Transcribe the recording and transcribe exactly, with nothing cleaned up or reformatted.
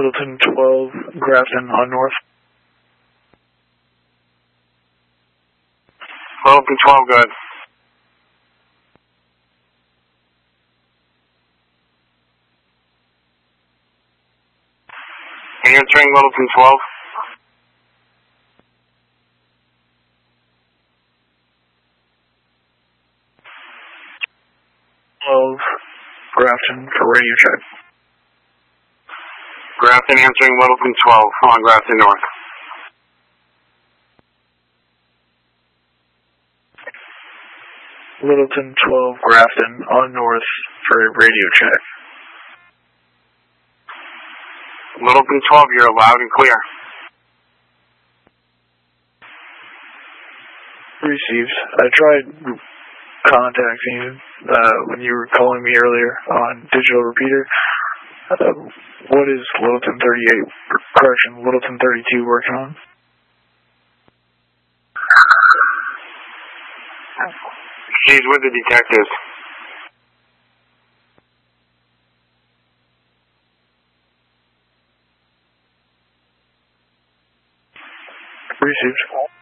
Littleton twelve, Grafton on north. Littleton twelve, good. Answering Littleton twelve. twelve, Grafton for radio check. Grafton answering Littleton twelve on Grafton North. Littleton twelve, Grafton on north for radio check. Littleton twelve, you're loud and clear. Received. I tried contacting you uh, when you were calling me earlier on digital repeater. Uh, what is Littleton thirty-eight, correction, Littleton thirty-two working on? She's with the detectives. Received.